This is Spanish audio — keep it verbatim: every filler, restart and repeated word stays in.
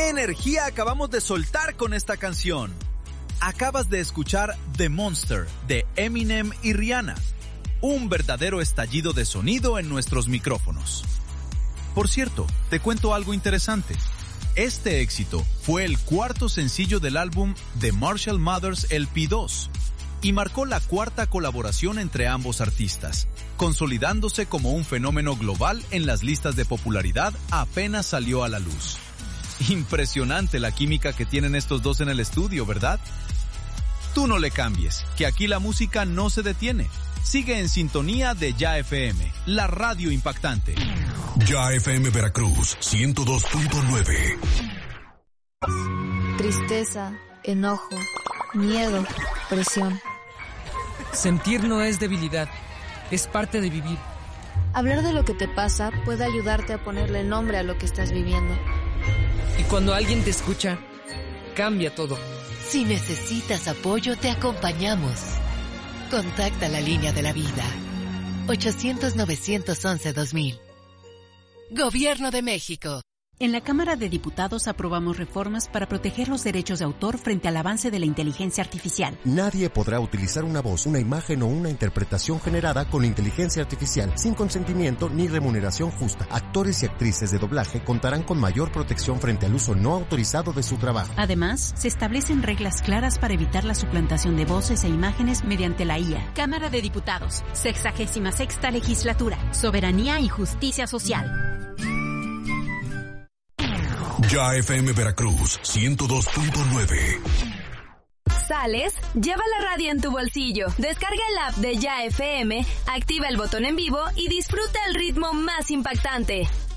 ¡Qué energía acabamos de soltar con esta canción! Acabas de escuchar The Monster de Eminem y Rihanna. Un verdadero estallido de sonido en nuestros micrófonos. Por cierto, te cuento algo interesante. Este éxito fue el cuarto sencillo del álbum The Marshall Mathers L P dos y marcó la cuarta colaboración entre ambos artistas, consolidándose como un fenómeno global en las listas de popularidad apenas salió a la luz. Impresionante la química que tienen estos dos en el estudio, ¿verdad? Tú no le cambies, que aquí la música no se detiene. Sigue en sintonía de Ya F M, la radio impactante. Ya F M Veracruz, ciento dos punto nueve. Tristeza, enojo, miedo, presión. Sentir no es debilidad, es parte de vivir. Hablar de lo que te pasa puede ayudarte a ponerle nombre a lo que estás viviendo. Y cuando alguien te escucha, cambia todo. Si necesitas apoyo, te acompañamos. Contacta la línea de la vida. ochocientos, novecientos once, dos mil. Gobierno de México. En la Cámara de Diputados aprobamos reformas para proteger los derechos de autor frente al avance de la inteligencia artificial. Nadie podrá utilizar una voz, una imagen o una interpretación generada con inteligencia artificial sin consentimiento ni remuneración justa. Actores y actrices de doblaje contarán con mayor protección frente al uso no autorizado de su trabajo. Además, se establecen reglas claras para evitar la suplantación de voces e imágenes mediante la I A. Cámara de Diputados, sexagésima sexta legislatura, soberanía y justicia social. Ya F M Veracruz, ciento dos punto nueve. ¿Sales? Lleva la radio en tu bolsillo. Descarga el app de Ya F M, activa el botón en vivo y disfruta el ritmo más impactante.